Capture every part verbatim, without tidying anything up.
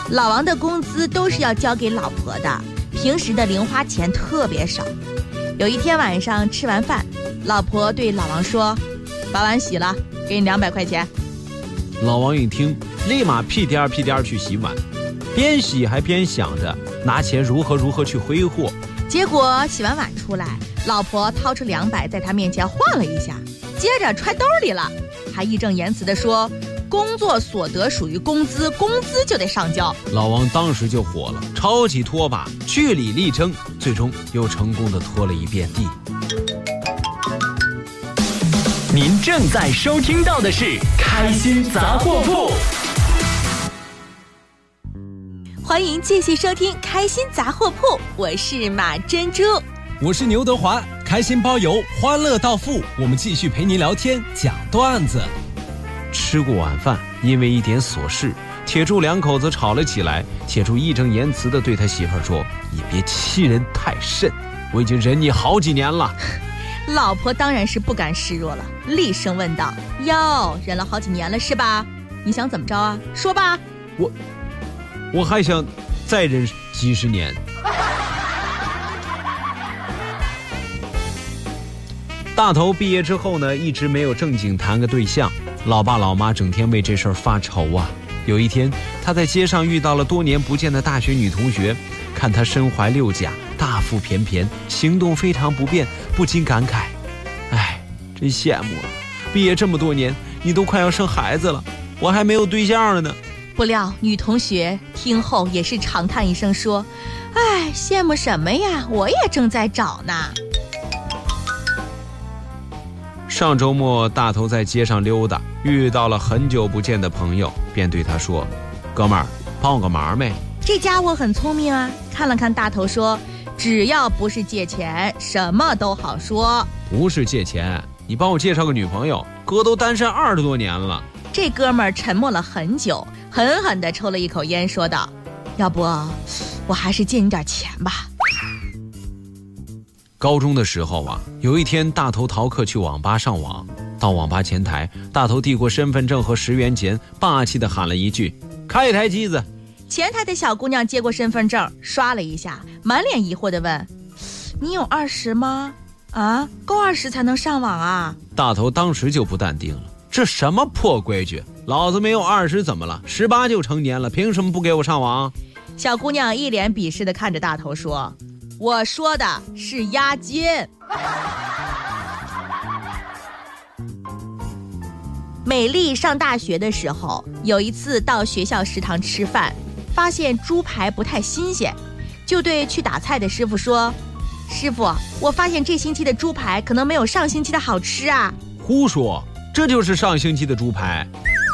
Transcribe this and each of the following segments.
老王的工资都是要交给老婆的，平时的零花钱特别少。有一天晚上吃完饭，老婆对老王说：“把碗洗了，给你两百块钱。” 老王一听，立马屁颠儿屁颠儿去洗碗，边洗还边想着拿钱如何如何去挥霍。 结果洗完碗出来，老婆掏出两百在他面前晃了一下，接着揣兜里了，还义正言辞地说：“工作所得属于工资，工资就得上交。” 老王当时就火了，抄起拖把据理力争，最终又成功地拖了一遍地。 您正在收听到的是开心杂货铺， 欢迎继续收听开心杂货铺，我是马珍珠， 我是牛德华，开心包邮，欢乐到付，我们继续陪您聊天讲段子。 吃过晚饭，因为一点琐事，铁柱两口子吵了起来。铁柱义正言辞地对他媳妇儿说：“你别欺人太甚，我已经忍你好几年了。” 老婆当然是不甘示弱了，厉声问道：“哟，忍了好几年了是吧？你想怎么着啊？说吧。” 我我还想再忍几十年。大头毕业之后呢，一直没有正经谈个对象，老爸老妈整天为这事儿发愁啊。有一天，他在街上遇到了多年不见的大学女同学，看她身怀六甲，大腹便便，行动非常不便，不禁感慨：哎，真羡慕啊！毕业这么多年，你都快要生孩子了，我还没有对象了呢。 不料女同学听后也是长叹一声说：“哎，羡慕什么呀？我也正在找呢。” 上周末，大头在街上溜达，遇到了很久不见的朋友，便对他说：“哥们儿，帮我个忙没？” 这家伙很聪明啊，看了看大头说：“只要不是借钱，什么都好说。” 不是借钱，你帮我介绍个女朋友，哥都单身二十多年了。 这哥们儿沉默了很久，狠狠地抽了一口烟，说道：“要不，我还是借你点钱吧。” 高中的时候啊，有一天大头逃课去网吧上网，到网吧前台，大头递过身份证和十元钱，霸气地喊了一句：“开一台机子。” 前台的小姑娘接过身份证，刷了一下，满脸疑惑地问：“你有二十吗？啊，够二十才能上网啊？” 大头当时就不淡定了，这什么破规矩？老子没有二十怎么了？十八就成年了，凭什么不给我上网？ 小姑娘一脸鄙视地看着大头说：“我说的是押金。”美丽上大学的时候，有一次到学校食堂吃饭，发现猪排不太新鲜，就对去打菜的师傅说：“师傅，我发现这星期的猪排可能没有上星期的好吃啊。” 胡说，这就是上星期的猪排。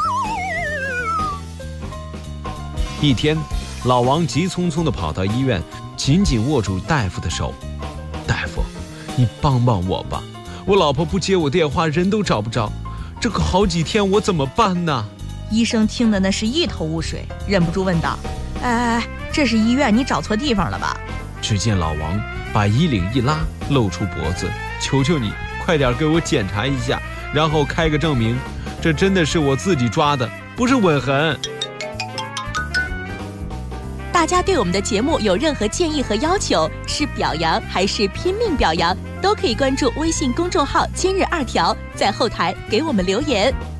一天，老王急匆匆地跑到医院，紧紧握住大夫的手：“大夫，你帮帮我吧，我老婆不接我电话，人都找不着，这可好几天我怎么办呢？” 医生听得那是一头雾水，忍不住问道：“哎，这是医院，你找错地方了吧？” 只见老王把衣领一拉，露出脖子：“求求你，快点给我检查一下，然后开个证明，这真的是我自己抓的，不是吻痕。” 大家对我们的节目有任何建议和要求，是表扬还是拼命表扬，都可以关注微信公众号今日二条，在后台给我们留言。